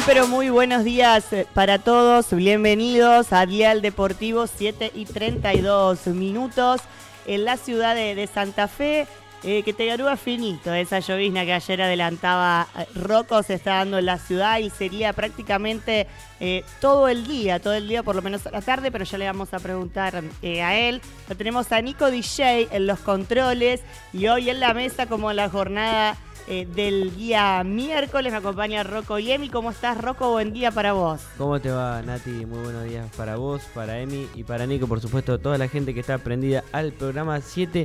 pero muy buenos días para todos. Bienvenidos a Dial Deportivo, 7:32 minutos en la ciudad de Santa Fe. Que te garúa finito esa llovizna que ayer adelantaba Rocco, se está dando en la ciudad y sería prácticamente todo el día, por lo menos a la tarde, pero ya le vamos a preguntar a él. Lo tenemos a Nico DJ en los controles y hoy en la mesa, como en la jornada del día miércoles, me acompaña Rocco y Emi. ¿Cómo estás, Rocco? Buen día para vos. ¿Cómo te va, Nati? Muy buenos días para vos, para Emi y para Nico, por supuesto, toda la gente que está prendida al programa.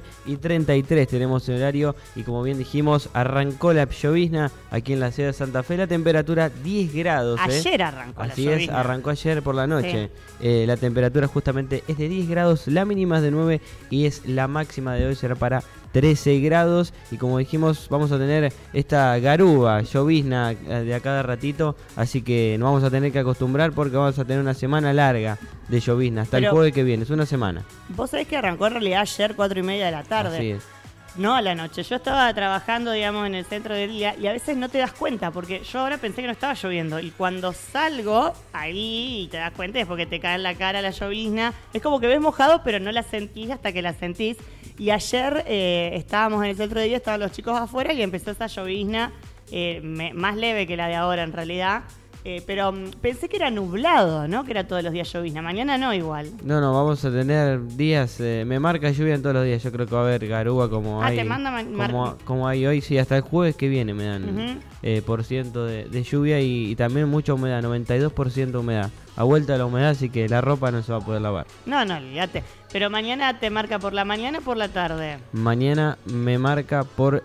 7:33 tenemos el horario y como bien dijimos, arrancó la llovizna aquí en la ciudad de Santa Fe. La temperatura 10 grados. Ayer arrancó Así la es, llovizna. arrancó ayer por la noche. Sí. La temperatura justamente es de 10 grados, la mínima es de 9 y es la máxima de hoy, será para 13 grados y como dijimos vamos a tener esta garúa, llovizna de a cada ratito, así que nos vamos a tener que acostumbrar porque vamos a tener una semana larga de llovizna, hasta el jueves que viene, es una semana. Vos sabés que arrancó en realidad ayer 4:30 de la tarde. Así es. No a la noche, yo estaba trabajando, digamos, en el centro del día y a veces no te das cuenta, porque yo ahora pensé que no estaba lloviendo y cuando salgo ahí y te das cuenta es porque te cae en la cara la llovizna, es como que ves mojado pero no la sentís hasta que la sentís. Y ayer estábamos en el centro del día, estaban los chicos afuera y empezó esa llovizna más leve que la de ahora en realidad. Pero pensé que era nublado, ¿no? Que era todos los días llovizna. Mañana no igual. No, vamos a tener días, me marca lluvia en todos los días. Yo creo que va a haber garúa como hay. Te manda como hay hoy, sí, hasta el jueves que viene me dan por ciento de lluvia y también mucha humedad, 92% humedad. A vuelta a la humedad, así que la ropa no se va a poder lavar. No, olvídate. Pero mañana te marca por la mañana o por la tarde. Mañana me marca por...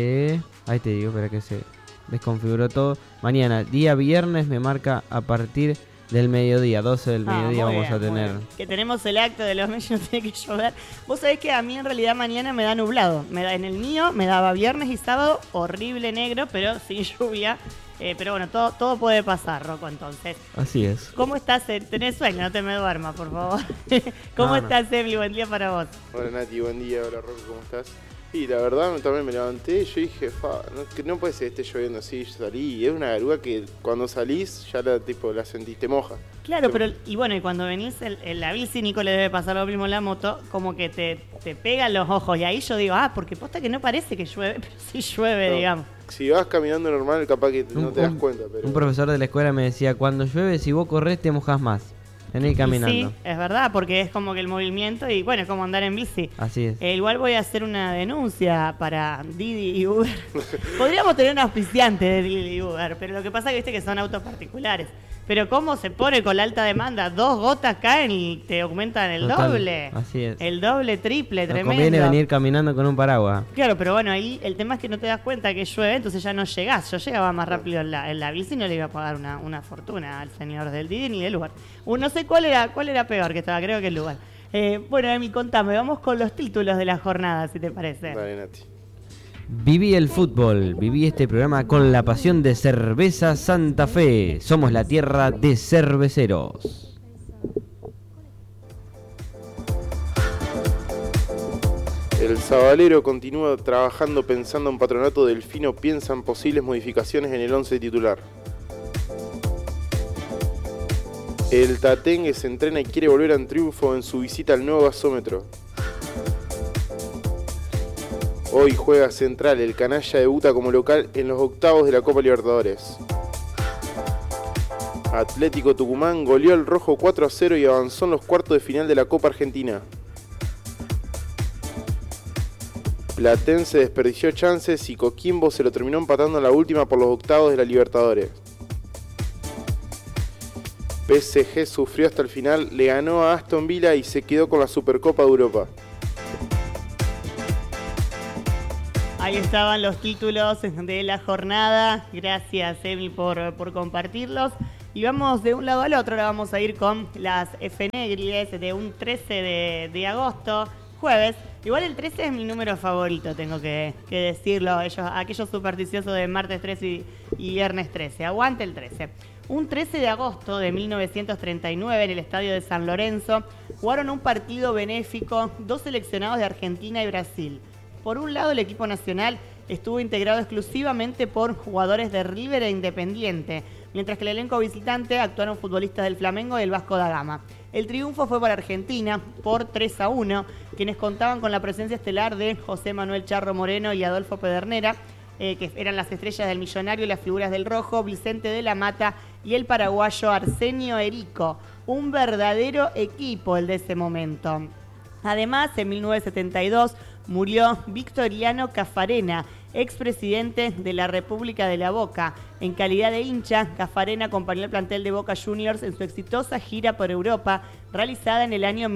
ahí te digo, espera que se desconfiguró todo. Mañana, día viernes, me marca a partir del mediodía, 12 del mediodía vamos a tener. Que tenemos el acto de los medios, no tiene que llover. Vos sabés que a mí en realidad mañana me da nublado. En el mío me daba viernes y sábado horrible negro, pero sin lluvia. Pero bueno, todo puede pasar, Rocco, entonces. Así es. ¿Cómo estás? ¿Tenés sueño? No te me duermas, por favor. ¿Cómo estás, Emi? Buen día para vos. Hola, Nati, buen día. Hola, Rocco, ¿cómo estás? Y la verdad, también me levanté y yo dije, que no puede ser que esté lloviendo así. Yo salí y es una garúa que cuando salís ya la sentís, te moja. Claro, pero y cuando venís en la bici, Nico, le debe pasar lo mismo en la moto, como que te pegan los ojos y ahí yo digo, porque posta que no parece que llueve, pero sí llueve, digamos. Si vas caminando normal, capaz que no te das cuenta. Pero... Un profesor de la escuela me decía, cuando llueve, si vos corres te mojás más. Tenés que ir caminando. Sí, es verdad, porque es como que el movimiento y bueno, es como andar en bici. Así es. Igual voy a hacer una denuncia para Didi y Uber. Podríamos tener un auspiciante de Didi y Uber, pero lo que pasa es que viste que son autos particulares. Pero cómo se pone con la alta demanda, 2 gotas caen y te aumentan el doble. Así es. El doble, triple, Nos tremendo. conviene venir caminando con un paraguas. Claro, pero bueno, ahí el tema es que no te das cuenta que llueve, entonces ya no llegás. Yo llegaba más rápido en la bici y no le iba a pagar una fortuna al señor del Didi ni del Uber. No sé cuál era peor que estaba, creo que el Uber. Bueno, Emi, contame, vamos con los títulos de la jornada, si te parece. Dale, Nati. Viví el fútbol, viví este programa con la pasión de Cerveza Santa Fe. Somos la tierra de cerveceros. El Sabalero continúa trabajando pensando en Patronato Delfino, piensan posibles modificaciones en el 11 titular. El Tatengue se entrena y quiere volver en triunfo en su visita al nuevo gasómetro. Hoy juega Central, el canalla debuta como local en los octavos de la Copa Libertadores. Atlético Tucumán goleó al Rojo 4-0 y avanzó en los cuartos de final de la Copa Argentina. Platense desperdició chances y Coquimbo se lo terminó empatando en la última por los octavos de la Libertadores. PSG sufrió hasta el final, le ganó a Aston Villa y se quedó con la Supercopa de Europa. Ahí estaban los títulos de la jornada. Gracias, Emi, por compartirlos. Y vamos de un lado al otro. Ahora vamos a ir con las efemérides de un 13 de agosto, jueves. Igual el 13 es mi número favorito, tengo que decirlo. Aquellos supersticiosos de martes 13 y viernes 13. Aguante el 13. Un 13 de agosto de 1939 en el estadio de San Lorenzo jugaron un partido benéfico 2 seleccionados de Argentina y Brasil. Por un lado el equipo nacional estuvo integrado exclusivamente por jugadores de River e Independiente, mientras que el elenco visitante actuaron futbolistas del Flamengo y el Vasco da Gama. El triunfo fue para Argentina por 3-1, quienes contaban con la presencia estelar de José Manuel Charro Moreno y Adolfo Pedernera, que eran las estrellas del Millonario y las figuras del Rojo, Vicente de la Mata y el paraguayo Arsenio Erico. Un verdadero equipo el de ese momento. Además, en 1972 murió Victoriano Caffarena, expresidente de la República de la Boca. En calidad de hincha, Caffarena acompañó al plantel de Boca Juniors en su exitosa gira por Europa, realizada en el año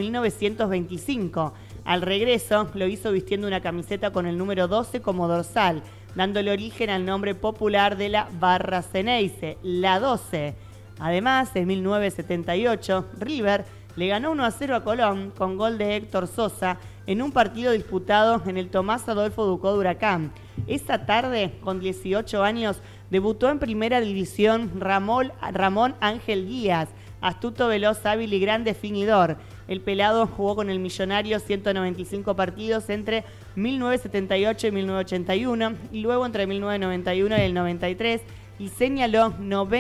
1925. Al regreso, lo hizo vistiendo una camiseta con el número 12 como dorsal, dándole origen al nombre popular de la Barra Ceneice, la 12. Además, en 1978, River le ganó 1-0 a Colón con gol de Héctor Sosa en un partido disputado en el Tomás Adolfo Ducó de Huracán. Esa tarde, con 18 años, debutó en Primera División Ramón Ángel Díaz, astuto, veloz, hábil y gran definidor. El pelado jugó con el Millonario 195 partidos entre 1978 y 1981 y luego entre 1991 y el 93 y señaló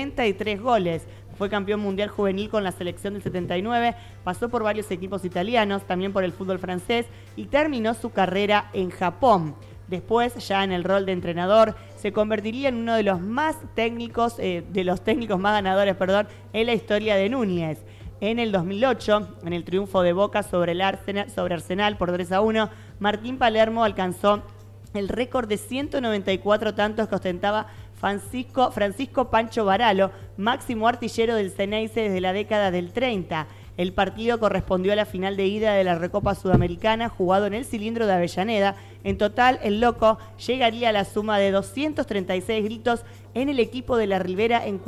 93 goles. Fue campeón mundial juvenil con la selección del 79, pasó por varios equipos italianos, también por el fútbol francés y terminó su carrera en Japón. Después, ya en el rol de entrenador, se convertiría en uno de los técnicos más ganadores, en la historia de Núñez. En el 2008, en el triunfo de Boca sobre Arsenal por 3-1, Martín Palermo alcanzó el récord de 194 tantos que ostentaba Francisco Pancho Varalo, máximo artillero del Ceneice desde la década del 30. El partido correspondió a la final de ida de la Recopa Sudamericana, jugado en el Cilindro de Avellaneda. En total, el Loco llegaría a la suma de 236 gritos en el equipo de la Ribera en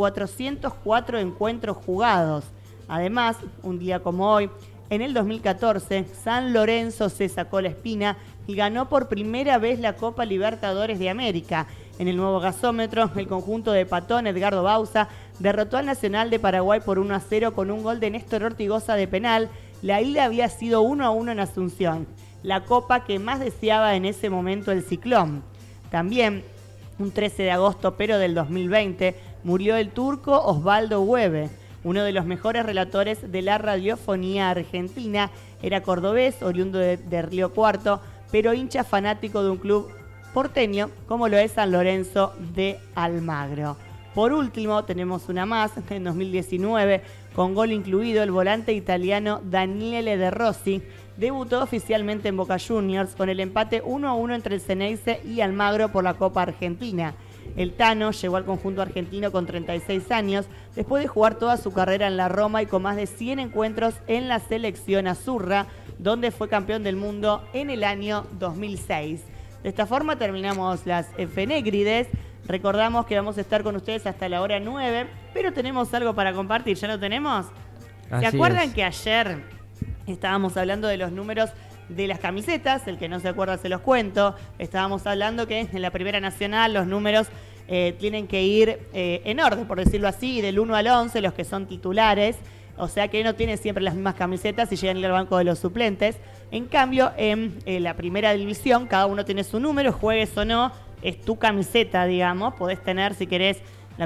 404 encuentros jugados. Además, un día como hoy, en el 2014, San Lorenzo se sacó la espina y ganó por primera vez la Copa Libertadores de América. En el nuevo gasómetro, el conjunto de Patón, Edgardo Bauza, derrotó al Nacional de Paraguay por 1-0 con un gol de Néstor Ortigoza de penal. La ida había sido 1-1 en Asunción, la copa que más deseaba en ese momento el Ciclón. También, un 13 de agosto pero del 2020, murió el turco Osvaldo Hueve, uno de los mejores relatores de la radiofonía argentina. Era cordobés, oriundo de Río Cuarto, pero hincha fanático de un club porteño como lo es San Lorenzo de Almagro. Por último, tenemos una más. En 2019, con gol incluido, el volante italiano Daniele De Rossi debutó oficialmente en Boca Juniors con el empate 1-1 entre el Ceneice y Almagro por la Copa Argentina. El Tano llegó al conjunto argentino con 36 años, después de jugar toda su carrera en la Roma y con más de 100 encuentros en la selección azurra, donde fue campeón del mundo en el año 2006. De esta forma terminamos las efemérides. Recordamos que vamos a estar con ustedes hasta la hora 9, pero tenemos algo para compartir. ¿Ya lo tenemos? ¿Se acuerdan que ayer estábamos hablando de los números de las camisetas? El que no se acuerda se los cuento. Estábamos hablando que en la Primera Nacional los números tienen que ir en orden, por decirlo así, del 1 al 11, los que son titulares. O sea que no tienen siempre las mismas camisetas y llegan al banco de los suplentes. En cambio, en la Primera División, cada uno tiene su número, juegues o no, es tu camiseta, digamos. Podés tener, si querés, la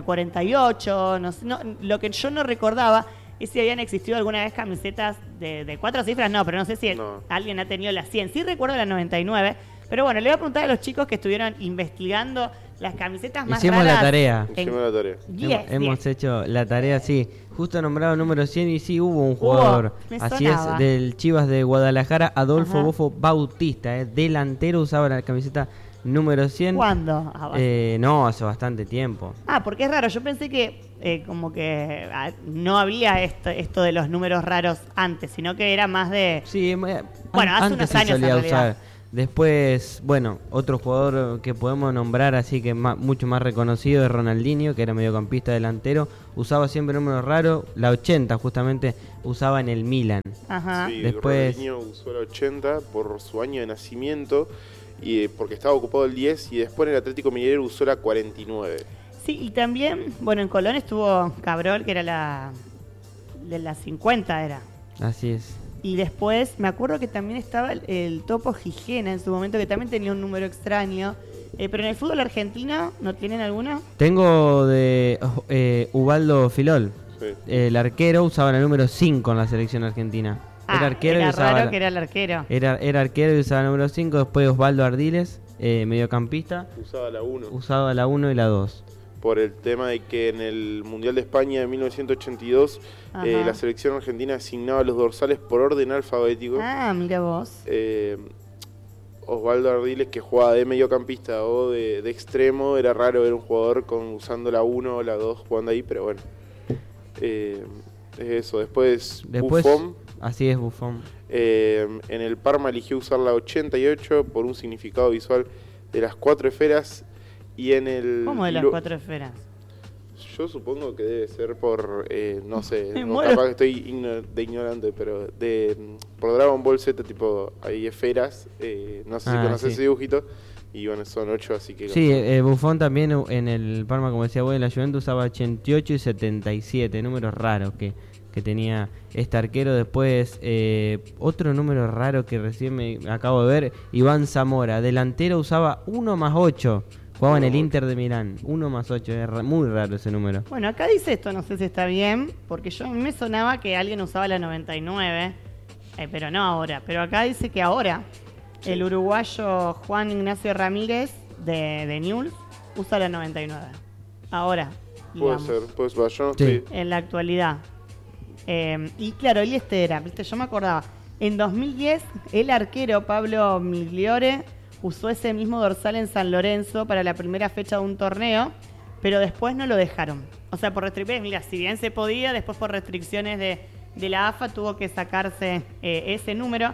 48, no sé, lo que yo no recordaba es si habían existido alguna vez camisetas de 4 cifras, no, pero no sé si alguien ha tenido la 100. Sí recuerdo la 99, pero bueno, le voy a preguntar a los chicos que estuvieron investigando las camisetas más Hicimos raras. La tarea. Hicimos la tarea. Hemos hecho la tarea, sí. Justo nombrado número 100 y sí hubo un jugador. Así sonaba. es, del Chivas de Guadalajara, Adolfo Ajá. Bofo Bautista. Delantero, usaba la camiseta número 100. ¿Cuándo? No, hace bastante tiempo. Porque es raro. Yo pensé que como que no había esto de los números raros antes, sino que era más de... Sí, hace antes unos se años solía en realidad. usar. Después, bueno, otro jugador que podemos nombrar así que mucho más reconocido es Ronaldinho, que era mediocampista delantero. Usaba siempre números raros. La 80 justamente usaba en el Milan. Ajá. Sí, Después- Ronaldinho usó la 80 por su año de nacimiento y porque estaba ocupado el 10, y después en el Atlético Mineiro usó la 49. Sí, y también, bueno, en Colón estuvo Cabrol, que era la de las 50 era. Así es. Y después me acuerdo que también estaba el Topo Gijena en su momento, que también tenía un número extraño. Pero en el fútbol argentino, ¿no tienen alguno? Tengo de Ubaldo Filol. Sí. El arquero usaba la número 5 en la selección argentina. Era arquero y usaba raro que era el arquero. Era arquero y usaba la número 5. Después Osvaldo Ardiles, mediocampista. Usaba la 1. Usaba la 1 y la 2. Por el tema de que en el Mundial de España de 1982 la selección argentina asignaba los dorsales por orden alfabético. Ah, mira vos. Osvaldo Ardiles, que jugaba de mediocampista o de extremo, era raro ver un jugador usando la 1 o la 2 jugando ahí, pero bueno. Es eso. Después Buffon. Así es, Buffon. En el Parma eligió usar la 88 por un significado visual de las 4 esferas. Y en el... ¿Cómo de las 4 esferas? Yo supongo que debe ser por, no sé, Bueno. capaz que estoy de ignorante, pero por Dragon Ball Z, tipo, hay esferas, no sé si conoces ese dibujito, y bueno, son 8, así que... Sí, Buffon también en el Parma, como decía vos, en la Juventus usaba 88 y 77, números raros que tenía este arquero. Después, otro número raro que recién me acabo de ver, Iván Zamora, delantero usaba 1 más 8. Jugaba en el Inter de Milán, 1 más 8, es muy raro ese número. Bueno, acá dice esto, no sé si está bien, porque a mí me sonaba que alguien usaba la 99, pero no ahora. Pero acá dice que ahora el uruguayo Juan Ignacio Ramírez de Newell's usa la 99. Ahora, digamos. Puede ser, yo no Sí. estoy... En la actualidad. Y claro, él era, ¿viste? Yo me acordaba. En 2010, el arquero Pablo Migliore usó ese mismo dorsal en San Lorenzo para la primera fecha de un torneo, pero después no lo dejaron. O sea, por restricciones, mira, si bien se podía, después por restricciones de la AFA tuvo que sacarse ese número.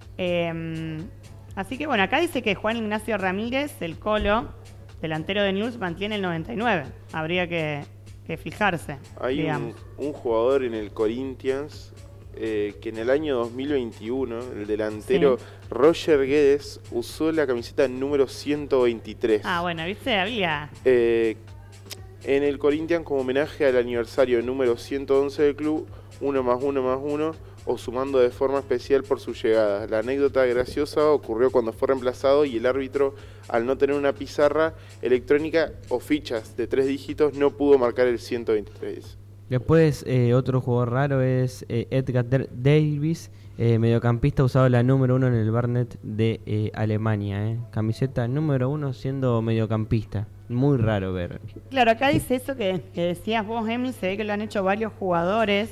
Así que bueno, acá dice que Juan Ignacio Ramírez, el Colo, delantero de Newell's, mantiene el 99. Habría que fijarse. Hay un jugador en el Corinthians que en el año 2021, el delantero Roger Guedes, usó la camiseta número 123. Ah, bueno, ¿viste? Había... En el Corinthians, como homenaje al aniversario número 111 del club, 1 más 1 más 1, o sumando de forma especial por su llegada. La anécdota graciosa ocurrió cuando fue reemplazado y el árbitro, al no tener una pizarra electrónica o fichas de 3 dígitos, no pudo marcar el 123. Después, otro jugador raro es Edgar Davis, mediocampista, usaba la número 1 en el Barnet de Alemania. Camiseta número 1 siendo mediocampista. Muy raro ver. Claro, acá dice eso que decías vos, Emil, se ve que lo han hecho varios jugadores.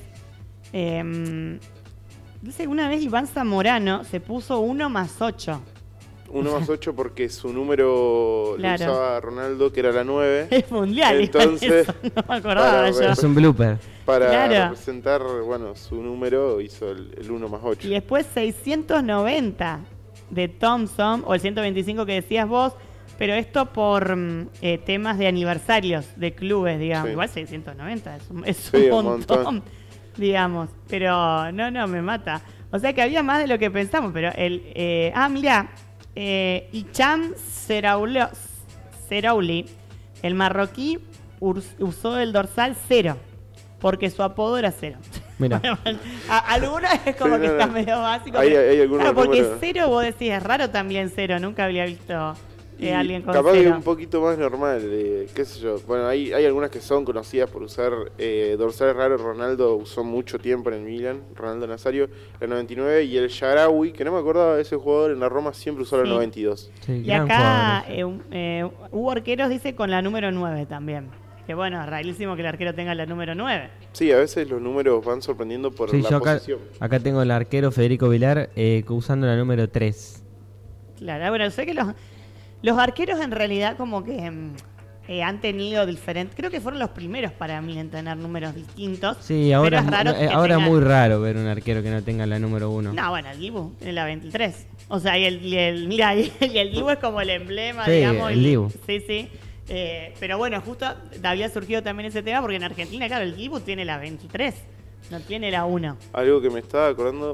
Dice que una vez Iván Zamorano se puso 1 más 8. 1 más 8 porque su número lo usaba Ronaldo, que era la 9. Es mundial. Entonces, eso, no me acordaba yo. Es un blooper. Para representar, bueno, su número hizo el 1 más 8. Y después 690 de Thompson, o el 125 que decías vos, pero esto por temas de aniversarios de clubes, digamos. Sí. Igual 690 es un montón, digamos. Pero no, me mata. O sea que había más de lo que pensamos, pero mirá. Hicham Seraouli, el marroquí, usó el dorsal 0 porque su apodo era 0. Mira, Algunos es como que está medio básico. Hay algunos claro, porque números. 0 vos decís, es raro también 0. Nunca había visto alguien con capaz 0. que es un poquito más normal, qué sé yo. Bueno, hay algunas que son conocidas por usar dorsales raros. Ronaldo usó mucho tiempo en el Milan, Ronaldo Nazario, la 99, y el Sharawi, que no me acordaba de ese jugador, en la Roma siempre usó la 92. sí, Y gran acá jugador, hubo arqueros, dice, con la número 9 también. Que bueno, es rarísimo que el arquero tenga la número 9. Sí, a veces los números van sorprendiendo por Sí, la yo posición. acá tengo el arquero Federico Vilar usando la número 3. Claro, bueno, sé que los arqueros en realidad como que han tenido diferentes... Creo que fueron los primeros para mí en tener números distintos. Sí, ahora, pero es raro que ahora es tengan... muy raro ver un arquero que no tenga la número 1. No, bueno, el Dibu tiene la 23. O sea, y el Dibu es como el emblema, Sí, digamos. el Dibu. Sí. Pero bueno, justo había surgido también ese tema porque en Argentina, claro, el Dibu tiene la 23. No tiene la 1. Algo que me estaba acordando,